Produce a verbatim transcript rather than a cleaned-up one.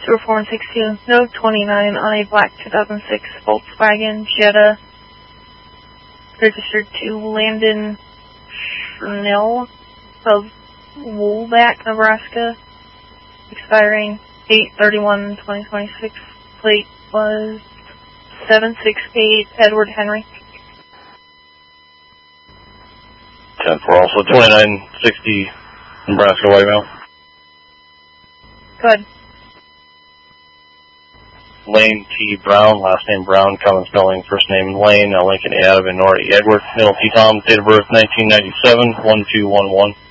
zero four one six two, no twenty-nine on a black two thousand six Volkswagen Jetta, registered to Landon Schnell of Woolback, Nebraska, expiring eight thirty-one twenty twenty-six. Plate was seven six eight Edward Henry. ten four, also twenty-nine sixty Nebraska White Male. Good. Lane T. Brown, last name Brown, common spelling, first name Lane, Lincoln Ave, and Nora Edward, middle T. Tom, date of birth nineteen ninety-seven, one two one one.